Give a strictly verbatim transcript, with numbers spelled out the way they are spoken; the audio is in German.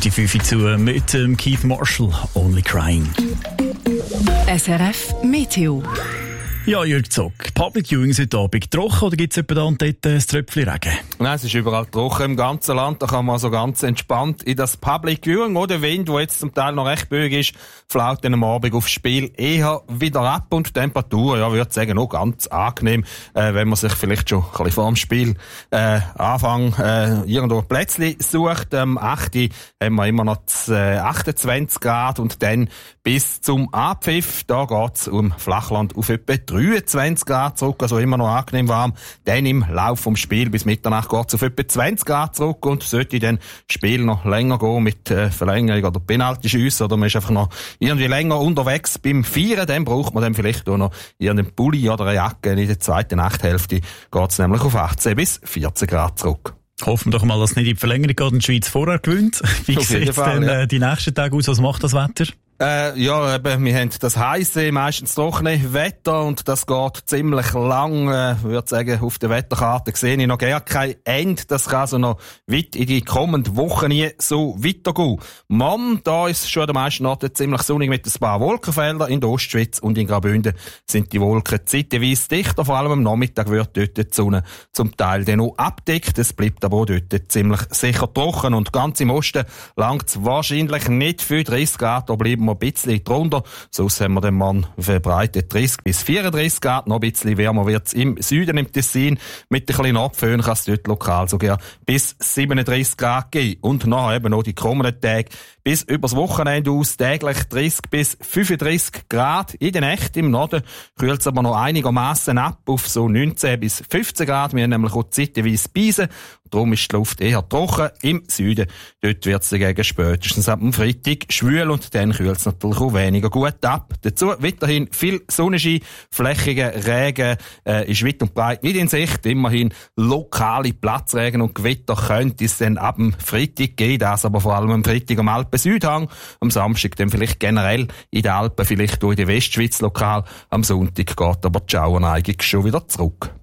die fünf zu mit ähm, Keith Marshall, Only Crying. S R F Meteo. Ja, Jürg Zock, Public Viewing heute Abend trocken oder gibt es etwa da und dort ein Tröpfchen Regen? Nein, es ist überall trocken im ganzen Land. Da kann man also ganz entspannt in das Public Viewing. Oder der Wind, der jetzt zum Teil noch recht böig ist, flaut dann am Abend aufs Spiel eher wieder ab. Und die Temperatur, ja, würde ich sagen, auch ganz angenehm, äh, wenn man sich vielleicht schon ein bisschen vor dem Spiel äh, Anfang äh, irgendwo ein Plätzchen sucht. Am achten haben wir immer noch äh, achtundzwanzig Grad und dann bis zum Abpfiff, da geht's um Flachland auf etwa dreiundzwanzig Grad zurück, also immer noch angenehm warm. Dann im Lauf vom Spiel bis Mitternacht geht's auf etwa zwanzig Grad zurück und sollte dann das Spiel noch länger gehen mit äh, Verlängerung oder Penalty-Schüsse oder man ist einfach noch irgendwie länger unterwegs beim Feiern, dann braucht man dann vielleicht auch noch irgendeinen Pulli oder eine Jacke. In der zweiten Nachthälfte geht's nämlich auf achtzehn bis vierzehn Grad zurück. Hoffen wir doch mal, dass es nicht in die Verlängerung geht und die Schweiz vorher gewinnt. Wie sieht es denn ja. äh, die nächsten Tage aus? Was macht das Wetter? Äh, ja, eben, wir haben das heisse, meistens trockene Wetter und das geht ziemlich lang, äh, würde sagen, auf der Wetterkarte sehe ich noch gar kein Ende. Das kann also noch weit in die kommenden Wochen nie so weitergehen. Morgen, da ist schon an den meisten Orten ziemlich sonnig mit ein paar Wolkenfeldern. In der Ostschweiz und in Graubünden sind die Wolken zeitweise dichter, vor allem am Nachmittag wird dort die Sonne zum Teil dann noch abdeckt. Es bleibt aber auch dort ziemlich sicher trocken und ganz im Osten langt es wahrscheinlich nicht für dreißig Grad, da bleiben wir ein bisschen drunter. Sonst haben wir den Mann verbreitet dreißig bis vierunddreißig Grad. Noch ein bisschen wärmer wird's im Süden, im Tessin. Mit ein bisschen Abföhn kann es dort lokal sogar bis siebenunddreißig Grad gehen. Und nachher eben noch die kommenden Tage bis übers Wochenende aus täglich dreißig bis fünfunddreißig Grad. In der Nacht im Norden kühlt es aber noch einigermaßen ab auf so neunzehn bis fünfzehn Grad. Wir haben nämlich auch zeitweise Beisen. Darum ist die Luft eher trocken. Im Süden, dort wird es dagegen spätestens ab dem Freitag schwül und dann kühlt es natürlich auch weniger gut ab. Dazu weiterhin viel Sonnenschein, flächiger Regen äh, ist weit und breit nicht in Sicht. Immerhin lokale Platzregen und Gewitter könnte es dann ab dem Freitag geben, das aber vor allem am Freitag am Alpen-Südhang, am Samstag dann vielleicht generell in den Alpen, vielleicht auch in der Westschweiz lokal. Am Sonntag geht aber die Schauerneigung schon wieder zurück.